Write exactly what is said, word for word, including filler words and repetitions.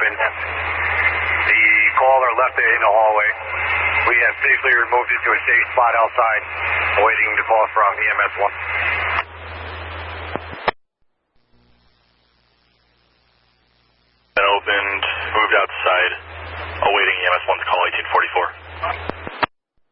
opened. The caller left it in the hallway. We have safely removed it to a safe spot outside, awaiting the call from E M S one. Been opened, moved outside, awaiting E M S one's call, eighteen forty-four.